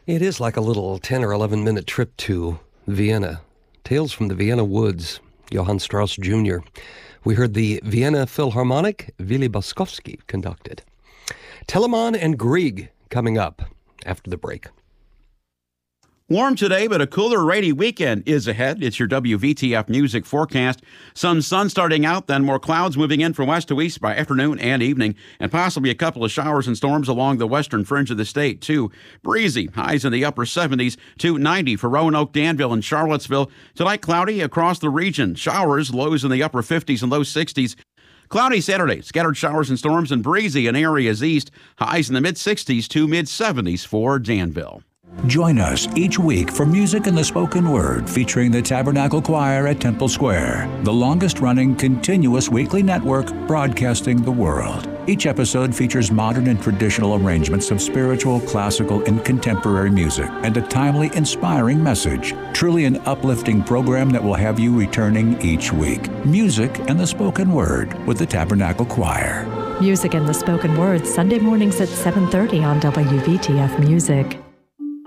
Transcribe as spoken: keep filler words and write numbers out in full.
It is like a little ten or eleven minute trip to Vienna. Tales from the Vienna Woods, Johann Strauss Junior We heard the Vienna Philharmonic, Willy Boskovsky conducted. Telemann and Grieg coming up after the break. Warm today, but a cooler, rainy weekend is ahead. It's your W V T F music forecast. Some sun starting out, then more clouds moving in from west to east by afternoon and evening, and possibly a couple of showers and storms along the western fringe of the state, too. Breezy, highs in the upper seventies to ninety for Roanoke, Danville, and Charlottesville. Tonight, cloudy across the region. Showers, lows in the upper fifties and low sixties. Cloudy Saturday, scattered showers and storms, and breezy in areas east. Highs in the mid-sixties to mid-seventies for Danville. Join us each week for Music in the Spoken Word featuring the Tabernacle Choir at Temple Square, the longest-running continuous weekly network broadcasting the world. Each episode features modern and traditional arrangements of spiritual, classical, and contemporary music and a timely, inspiring message. Truly an uplifting program that will have you returning each week. Music and the Spoken Word with the Tabernacle Choir. Music and the Spoken Word, Sunday mornings at seven thirty on W V T F Music.